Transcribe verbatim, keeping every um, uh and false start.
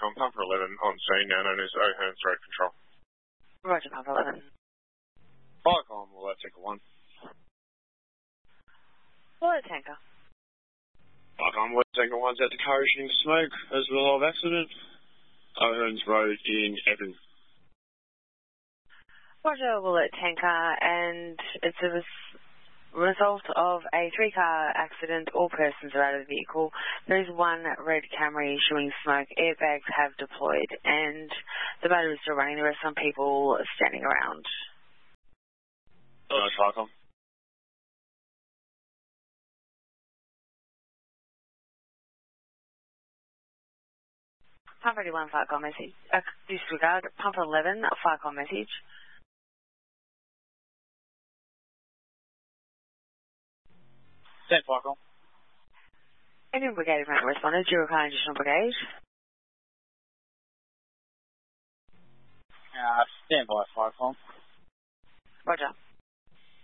Falcon, Pumper eleven on scene, now known as O'Hearns Road Control. Roger, Pumper eleven. Falcon, will that take a one? Bullet Tanker. Falcon, will that take a one's at the car issuing smoke as well of accident. O'Hearns Road in Evan. Roger, Bullet Tanker, and it's a res- result of a three-car accident. All persons are out of the vehicle. There is one red Camry issuing smoke. Airbags have deployed, and the motor is still running. There are some people standing around. Hello, Falcon. Pump eighty-one, Falcon message. Uh, disregard. Pump eleven, Falcon message. ten Falcon. Indian Brigade have not responded. Zero car additional brigade. Uh, stand by, Falcon. Roger.